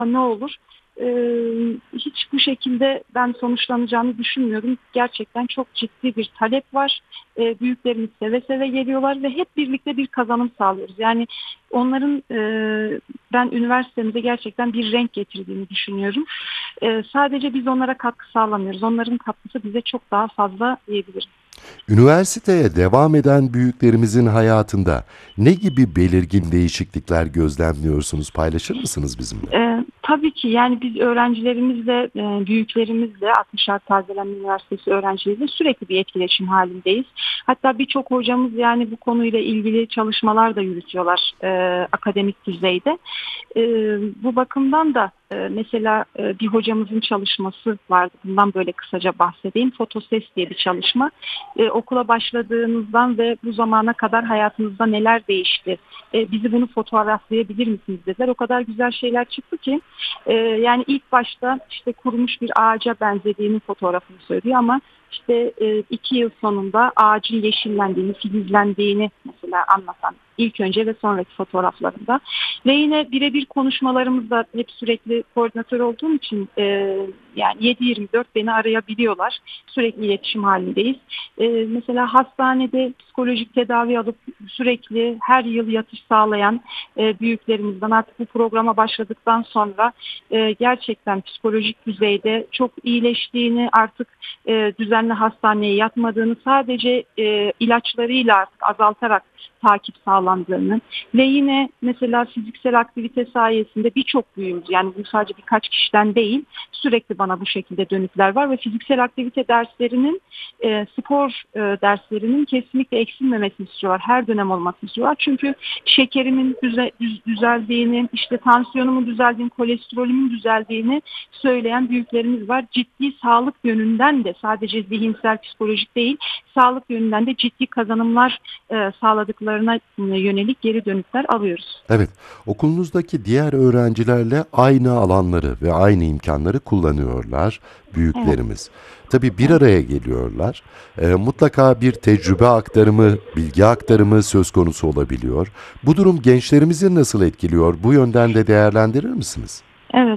ne olur? Hiç bu şekilde ben sonuçlanacağını düşünmüyorum. Gerçekten çok ciddi bir talep var. Büyüklerimiz seve seve geliyorlar ve hep birlikte bir kazanım sağlıyoruz. Yani onların ben üniversitemize gerçekten bir renk getirdiğini düşünüyorum. Sadece biz onlara katkı sağlamıyoruz. Onların katkısı bize çok daha fazla diyebilirim. Üniversiteye devam eden büyüklerimizin hayatında ne gibi belirgin değişiklikler gözlemliyorsunuz? Paylaşır mısınız bizimle? Tabii ki yani biz öğrencilerimizle, büyüklerimizle 60 Art Tazelenme Üniversitesi öğrencileriyle sürekli bir etkileşim halindeyiz. Hatta birçok hocamız yani bu konuyla ilgili çalışmalar da yürütüyorlar akademik düzeyde. E, Bu bakımdan da mesela bir hocamızın çalışması vardı. Bundan böyle kısaca bahsedeyim. Fotoses diye bir çalışma. Okula başladığınızdan ve bu zamana kadar hayatınızda neler değişti? Bizi bunu fotoğraflayabilir misiniz dediler. O kadar güzel şeyler çıktı ki yani ilk başta işte kurumuş bir ağaca benzediğini fotoğrafını söylüyor ama işte 2 yıl sonunda ağacın yeşillendiğini, filizlendiğini mesela anlatan ilk önce ve sonraki fotoğraflarında. Ve yine birebir konuşmalarımızda hep sürekli koordinatör olduğum için yani 7/24 beni arayabiliyorlar. Sürekli iletişim halindeyiz. Mesela hastanede psikolojik tedavi alıp sürekli her yıl yatış sağlayan büyüklerimizden artık bu programa başladıktan sonra gerçekten psikolojik düzeyde çok iyileştiğini, artık düzenli hastaneye yatmadığını, sadece ilaçlarıyla artık azaltarak takip sağlandığını ve yine mesela fiziksel aktivite sayesinde birçok büyüğümüz, yani bu sadece birkaç kişiden değil, sürekli bana bu şekilde dönükler var ve fiziksel aktivite derslerinin spor derslerinin kesinlikle eksilmemesini istiyorlar. Her dönem olmasını istiyorlar. Çünkü şekerimin düzeldiğini, işte tansiyonumun düzeldiğini, kolesterolümün düzeldiğini söyleyen büyüklerimiz var. Ciddi sağlık yönünden de, sadece zihinsel, psikolojik değil, sağlık yönünden de ciddi kazanımlar sağladıklarına yönelik geri dönükler alıyoruz. Evet, okulunuzdaki diğer öğrencilerle aynı alanları ve aynı imkanları kullanıyorlar Evet, büyüklerimiz. Tabii bir evet. araya geliyorlar. Mutlaka bir tecrübe aktarımı, bilgi aktarımı söz konusu olabiliyor. Bu durum gençlerimizi nasıl etkiliyor? Bu yönden de değerlendirir misiniz? Evet,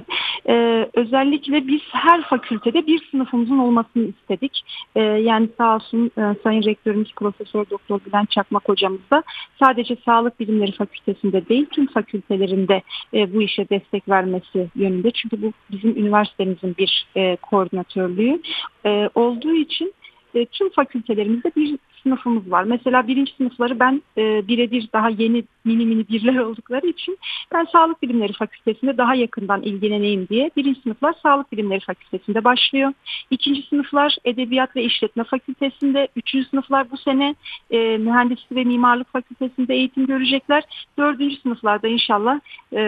özellikle biz her fakültede bir sınıfımızın olmasını istedik. Yani sağ olsun Sayın Rektörümüz Profesör Doktor Bülent Çakmak hocamız da sadece Sağlık Bilimleri Fakültesinde değil, tüm fakültelerinde bu işe destek vermesi yönünde. Çünkü bu bizim üniversitemizin bir koordinatörlüğü olduğu için tüm fakültelerimizde bir sınıfımız var. Mesela birinci sınıfları ben birebir, daha yeni mini mini birler oldukları için ben Sağlık Bilimleri Fakültesi'nde daha yakından ilgileneyim diye birinci sınıflar Sağlık Bilimleri Fakültesi'nde başlıyor. İkinci sınıflar Edebiyat ve İşletme Fakültesi'nde, üçüncü sınıflar bu sene Mühendislik ve Mimarlık Fakültesi'nde eğitim görecekler. Dördüncü sınıflarda inşallah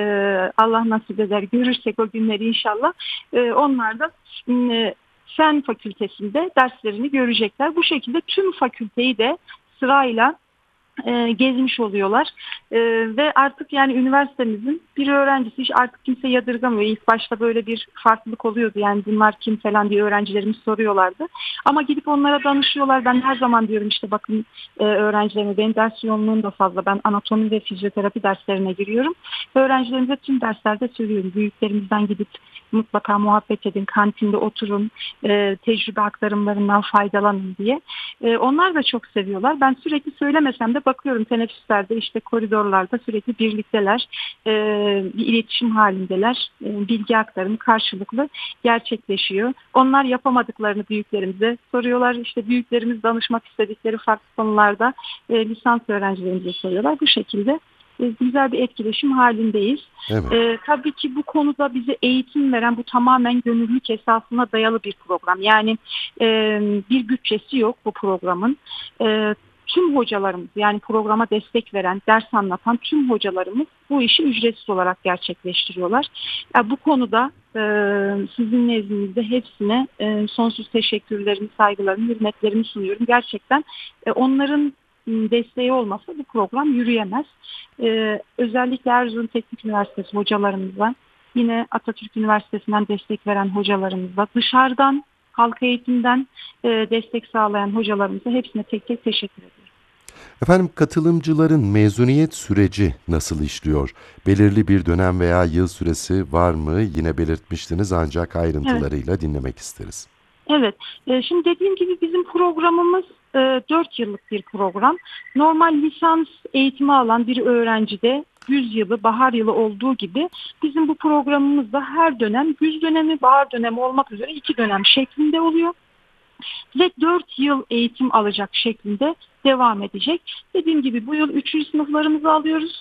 Allah nasip eder görürsek o günleri inşallah onlar da Fen Fakültesi'nde derslerini görecekler. Bu şekilde tüm fakülteyi de sırayla gezmiş oluyorlar. Ve artık yani üniversitemizin bir öğrencisi, hiç artık kimse yadırgamıyor. İlk başta böyle bir farklılık oluyordu. Yani bunlar kim falan diye öğrencilerimiz soruyorlardı. Ama gidip onlara danışıyorlar. Ben her zaman diyorum işte bakın öğrencilerime, benim ders yoğunluğum da fazla. Ben anatomi ve fizyoterapi derslerine giriyorum. Öğrencilerimize tüm derslerde söylüyorum. Büyüklerimizden gidip mutlaka muhabbet edin, kantinde oturun, tecrübe aktarımlarından faydalanın diye. Onlar da çok seviyorlar. Ben sürekli söylemesem de bakıyorum teneffüslerde, işte koridorlarda sürekli birlikteler, bir iletişim halindeler, bilgi aktarımı karşılıklı gerçekleşiyor. Onlar yapamadıklarını büyüklerimize soruyorlar. İşte büyüklerimiz danışmak istedikleri farklı konularda lisans öğrencilerimize soruyorlar. Bu şekilde güzel bir etkileşim halindeyiz. Evet. Tabii ki bu konuda bize eğitim veren, bu tamamen gönüllülük esasına dayalı bir program. Yani bir bütçesi yok bu programın. Tüm hocalarımız, yani programa destek veren, ders anlatan tüm hocalarımız bu işi ücretsiz olarak gerçekleştiriyorlar. Bu konuda sizin nezdinizde hepsine sonsuz teşekkürlerimi, saygılarımı, hürmetlerimi sunuyorum. Gerçekten onların desteği olmasa bu program yürüyemez. Özellikle Erzurum Teknik Üniversitesi hocalarımıza, yine Atatürk Üniversitesi'nden destek veren hocalarımıza, dışarıdan halk eğitimden destek sağlayan hocalarımıza hepsine tek tek teşekkür ediyorum. Efendim, katılımcıların mezuniyet süreci nasıl işliyor? Belirli bir dönem veya yıl süresi var mı? Yine belirtmiştiniz ancak Evet. ayrıntılarıyla dinlemek isteriz. Evet. Şimdi dediğim gibi bizim programımız 4 yıllık bir program. Normal lisans eğitimi alan bir öğrencide güz yılı, bahar yılı olduğu gibi bizim bu programımızda her dönem güz dönemi, bahar dönemi olmak üzere 2 dönem şeklinde oluyor. Ve 4 yıl eğitim alacak şeklinde devam edecek. Dediğim gibi bu yıl 3. sınıflarımızı alıyoruz.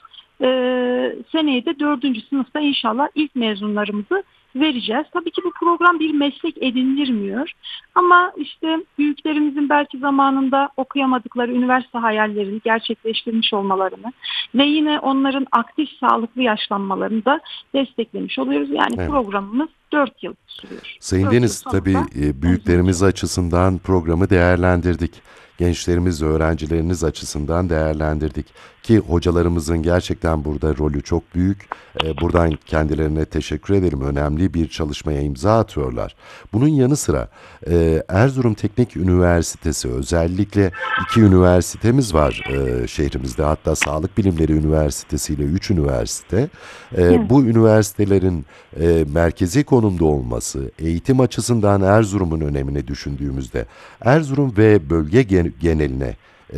Seneye de 4. sınıfta inşallah ilk mezunlarımızı vereceğiz. Tabii ki bu program bir meslek edinilmiyor. Ama işte büyüklerimizin belki zamanında okuyamadıkları üniversite hayallerini gerçekleştirmiş olmalarını ve yine onların aktif sağlıklı yaşlanmalarını da desteklemiş oluyoruz. Yani Evet. programımız 4 yıl sürüyor. Sayın 4 yıl Deniz, tabii sonunda mezuniyet büyüklerimiz oluyor. açısından programı değerlendirdik. Gençlerimiz, öğrencileriniz açısından değerlendirdik. Ki hocalarımızın gerçekten burada rolü çok büyük. Buradan kendilerine teşekkür ederim. Önemli bir çalışmaya imza atıyorlar. Bunun yanı sıra Erzurum Teknik Üniversitesi, özellikle 2 üniversitemiz var şehrimizde. Hatta Sağlık Bilimleri Üniversitesi ile 3 üniversite. Evet. Bu üniversitelerin merkezi konumda olması, eğitim açısından Erzurum'un önemini düşündüğümüzde, Erzurum ve bölge geneline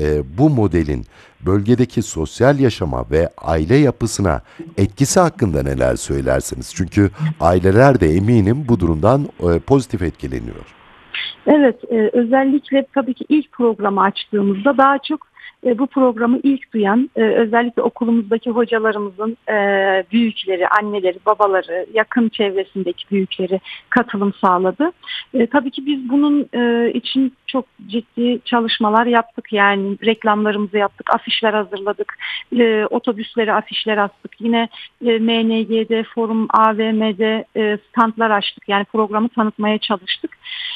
bu modelin bölgedeki sosyal yaşama ve aile yapısına etkisi hakkında neler söylersiniz? Çünkü aileler de eminim bu durumdan pozitif etkileniyor. Evet, özellikle tabii ki ilk programı açtığımızda daha çok bu programı ilk duyan özellikle okulumuzdaki hocalarımızın büyükleri, anneleri, babaları, yakın çevresindeki büyükleri katılım sağladı. Tabii ki biz bunun için çok ciddi çalışmalar yaptık. Yani reklamlarımızı yaptık, afişler hazırladık, otobüslere afişler astık. Yine MNG'de, Forum AVM'de standlar açtık. Yani programı tanıtmaya çalıştık.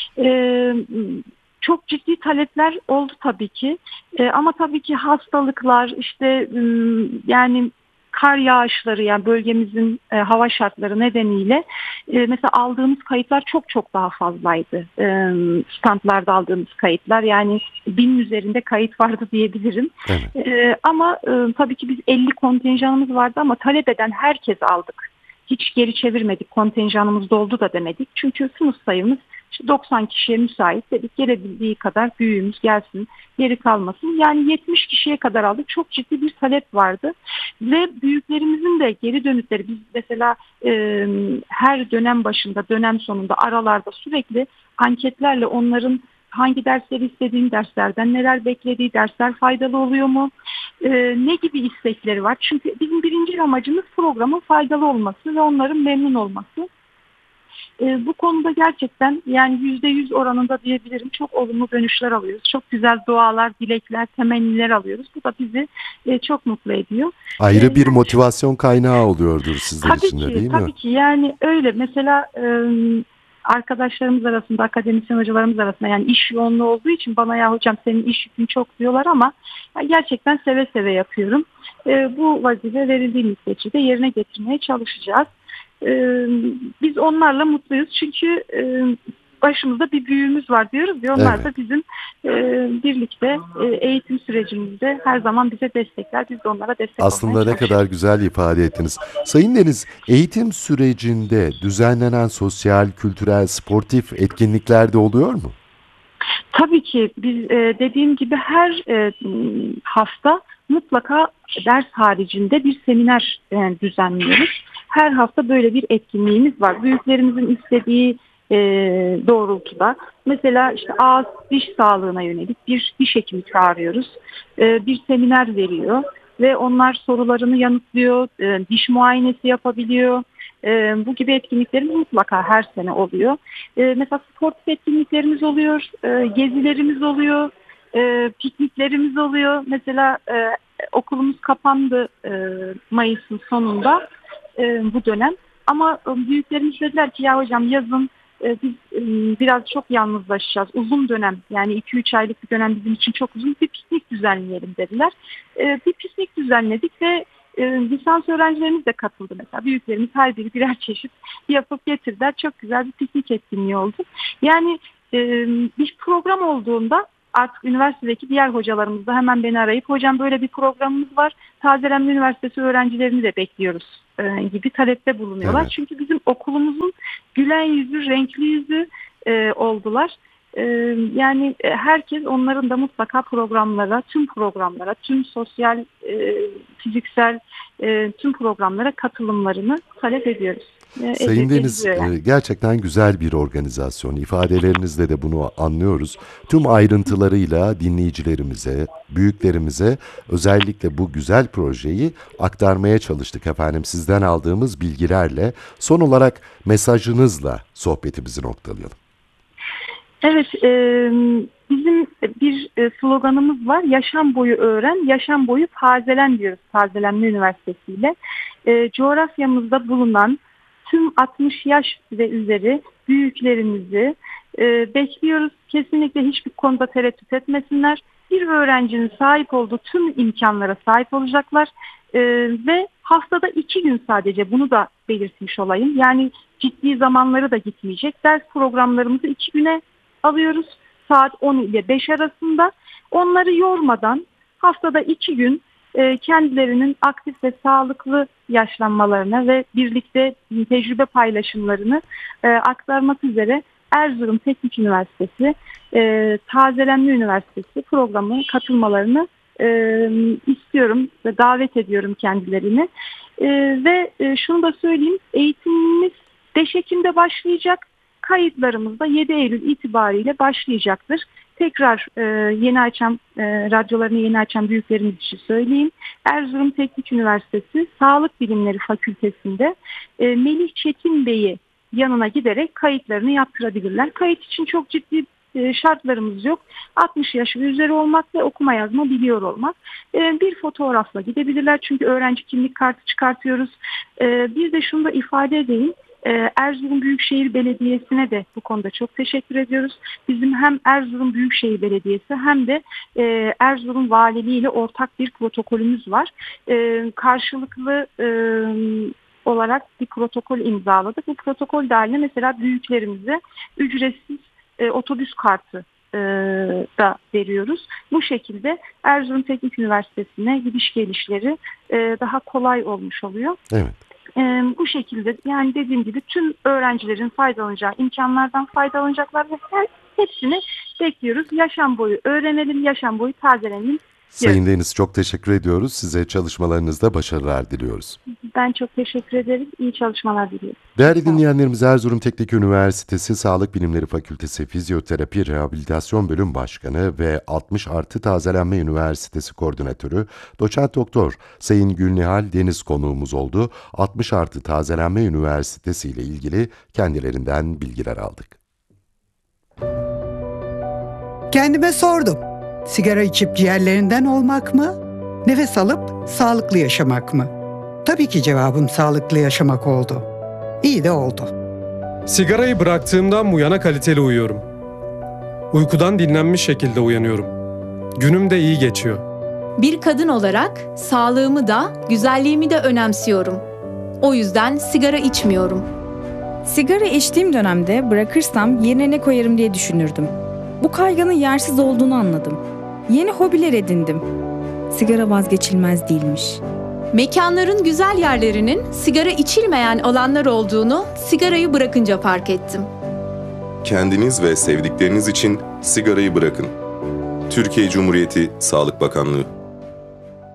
Ee, Çok ciddi talepler oldu tabii ki. Ama tabii ki hastalıklar işte yani kar yağışları yani bölgemizin hava şartları nedeniyle mesela aldığımız kayıtlar çok çok daha fazlaydı. Standlarda aldığımız kayıtlar yani 1000 üzerinde kayıt vardı diyebilirim. Evet. Ama tabii ki biz 50 kontenjanımız vardı ama talep eden herkes aldık. Hiç geri çevirmedik, kontenjanımız doldu da demedik. Çünkü sınıf sayımız işte 90 kişiye müsait dedik. Gelebildiği kadar büyüğümüz gelsin, geri kalmasın. Yani 70 kişiye kadar aldık. Çok ciddi bir talep vardı. Ve büyüklerimizin de geri dönütleri, biz mesela her dönem başında, dönem sonunda, aralarda sürekli anketlerle onların hangi dersleri istediğini, derslerden neler beklediği, dersler faydalı oluyor mu, ne gibi istekleri var. Çünkü bizim birinci amacımız programın faydalı olması ve onların memnun olması. Bu konuda gerçekten yani %100 oranında diyebilirim çok olumlu dönüşler alıyoruz. Çok güzel dualar, dilekler, temenniler alıyoruz. Bu da bizi çok mutlu ediyor. Ayrı bir Yani motivasyon kaynağı oluyordur sizler tabii için de, ki, değil mi? tabii ki yani öyle. Mesela arkadaşlarımız arasında, akademisyen hocalarımız arasında yani iş yoğunluğu olduğu için bana ya hocam senin iş yükün çok diyorlar ama ya gerçekten seve seve yapıyorum. Bu vazife verildiği müddetçe de yerine getirmeye çalışacağız. Biz onlarla mutluyuz çünkü başımızda bir büyüğümüz var diyoruz ya onlar Evet. da bizim birlikte eğitim sürecimizde her zaman bize destekler. Biz de onlara destek olmaya Aslında ne kadar çalışıyoruz. güzel ifade ettiniz. Sayın Deniz, eğitim sürecinde düzenlenen sosyal, kültürel, sportif etkinlikler de oluyor mu? Tabii ki biz dediğim gibi her hafta mutlaka ders haricinde bir seminer düzenliyoruz. Her hafta böyle bir etkinliğimiz var. Büyüklerimizin istediği doğrultuda. Mesela işte ağız diş sağlığına yönelik bir diş hekimi çağırıyoruz. Bir seminer veriyor ve onlar sorularını yanıtlıyor, diş muayenesi yapabiliyor. Bu gibi etkinliklerimiz mutlaka her sene oluyor. Mesela sportif etkinliklerimiz oluyor, gezilerimiz oluyor, pikniklerimiz oluyor. Mesela okulumuz kapandı Mayıs'ın sonunda bu dönem. Ama büyüklerimiz dediler ki ya hocam yazın biz biraz çok yalnızlaşacağız. Uzun dönem yani 2-3 aylık bir dönem bizim için çok uzun bir piknik düzenleyelim dediler. Bir piknik düzenledik ve lisans öğrencilerimiz de katıldı mesela. Büyüklerimiz her biri birer çeşit yapıp getirdiler. Çok güzel bir piknik etkinliği oldu. Yani bir program olduğunda artık üniversitedeki diğer hocalarımız da hemen beni arayıp hocam böyle bir programımız var. Tazelenme Üniversitesi öğrencilerini de bekliyoruz gibi talepte bulunuyorlar. Evet. Çünkü bizim okulumuzun gülen yüzü, renkli yüzü oldular. Yani herkes onların da mutlaka tüm programlara, tüm sosyal, fiziksel tüm programlara katılımlarını talep ediyoruz. Sayın Deniz, Yani. gerçekten güzel bir organizasyon. İfadelerinizle de bunu anlıyoruz. Tüm ayrıntılarıyla dinleyicilerimize, büyüklerimize özellikle bu güzel projeyi aktarmaya çalıştık efendim. Sizden aldığımız bilgilerle, son olarak mesajınızla sohbetimizi noktalayalım. Evet, bizim bir sloganımız var. Yaşam boyu öğren, yaşam boyu tazelen diyoruz Tazelenme Üniversitesi ile. Coğrafyamızda bulunan tüm 60 yaş ve üzeri büyüklerimizi bekliyoruz. Kesinlikle hiçbir konuda tereddüt etmesinler. Bir öğrencinin sahip olduğu tüm imkanlara sahip olacaklar. Ve haftada 2 gün sadece, bunu da belirtmiş olayım. Yani ciddi zamanları da gitmeyecek. Ders programlarımızı 2 güne alıyoruz. Saat 10 ile 5 arasında. Onları yormadan haftada 2 gün kendilerinin aktif ve sağlıklı yaşlanmalarına ve birlikte tecrübe paylaşımlarını aktarmak üzere Erzurum Teknik Üniversitesi, Tazelenme Üniversitesi programına katılmalarını istiyorum ve davet ediyorum kendilerini. Ve şunu da söyleyeyim, eğitimimiz 5 Ekim'de başlayacak. Kayıtlarımız da 7 Eylül itibariyle başlayacaktır. Tekrar radyolarını yeni açan büyüklerimiz için söyleyeyim. Erzurum Teknik Üniversitesi Sağlık Bilimleri Fakültesi'nde Melih Çetin Bey'i yanına giderek kayıtlarını yaptırabilirler. Kayıt için çok ciddi şartlarımız yok. 60 yaş ve üzeri olmak ve okuma yazma biliyor olmak. Bir fotoğrafla gidebilirler çünkü öğrenci kimlik kartı çıkartıyoruz. Bir de şunu da ifade edeyim. Erzurum Büyükşehir Belediyesi'ne de bu konuda çok teşekkür ediyoruz. Bizim hem Erzurum Büyükşehir Belediyesi hem de Erzurum Valiliği ile ortak bir protokolümüz var. Karşılıklı olarak bir protokol imzaladık. Bu protokol dahilinde mesela büyüklerimize ücretsiz otobüs kartı da veriyoruz. Bu şekilde Erzurum Teknik Üniversitesi'ne gidiş gelişleri daha kolay olmuş oluyor. Evet. Bu şekilde, yani dediğim gibi tüm öğrencilerin faydalanacağı imkanlardan faydalanacaklar ve hepsini bekliyoruz. Yaşam boyu öğrenelim, yaşam boyu tazelenelim. Sayın Deniz, çok teşekkür ediyoruz. Size çalışmalarınızda başarılar diliyoruz. Ben çok teşekkür ederim. İyi çalışmalar diliyorum. Değerli dinleyenlerimiz, Erzurum Teknik Üniversitesi Sağlık Bilimleri Fakültesi Fizyoterapi Rehabilitasyon Bölüm Başkanı ve 60+ Tazelenme Üniversitesi Koordinatörü Doçent Doktor Sayın Gülnihal Deniz konuğumuz oldu. 60+ Tazelenme Üniversitesi ile ilgili kendilerinden bilgiler aldık. Kendime sordum. Sigara içip ciğerlerinden olmak mı? Nefes alıp sağlıklı yaşamak mı? Tabii ki cevabım sağlıklı yaşamak oldu. İyi de oldu. Sigarayı bıraktığımdan bu yana kaliteli uyuyorum. Uykudan dinlenmiş şekilde uyanıyorum. Günüm de iyi geçiyor. Bir kadın olarak sağlığımı da, güzelliğimi de önemsiyorum. O yüzden sigara içmiyorum. Sigara içtiğim dönemde bırakırsam yerine ne koyarım diye düşünürdüm. Bu kaygının yersiz olduğunu anladım. Yeni hobiler edindim. Sigara vazgeçilmez değilmiş. Mekanların güzel yerlerinin sigara içilmeyen alanlar olduğunu sigarayı bırakınca fark ettim. Kendiniz ve sevdikleriniz için sigarayı bırakın. Türkiye Cumhuriyeti Sağlık Bakanlığı.